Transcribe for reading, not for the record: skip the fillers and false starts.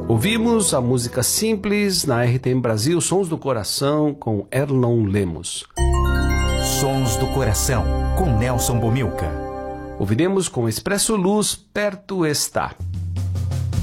Ouvimos a música Simples na RTM Brasil, Sons do Coração, com Erlon Lemos. Sons do Coração, com Nelson Bomilca. Ouviremos com Expresso Luz, Perto Está.